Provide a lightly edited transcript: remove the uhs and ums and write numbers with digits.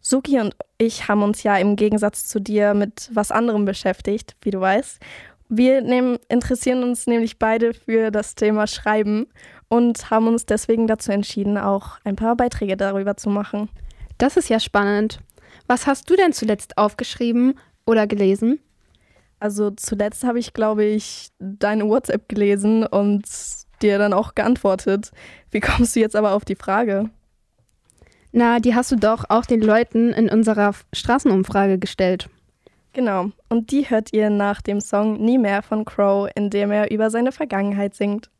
Suki und ich haben uns ja im Gegensatz zu dir mit was anderem beschäftigt, wie du weißt. Interessieren uns nämlich beide für das Thema Schreiben und haben uns deswegen dazu entschieden, auch ein paar Beiträge darüber zu machen. Das ist ja spannend. Was hast du denn zuletzt aufgeschrieben oder gelesen? Also zuletzt habe ich, glaube ich, deine WhatsApp gelesen und dir dann auch geantwortet. Wie kommst du jetzt aber auf die Frage? Na, die hast du doch auch den Leuten in unserer Straßenumfrage gestellt. Genau, und die hört ihr nach dem Song Nie mehr von Crow, in dem er über seine Vergangenheit singt.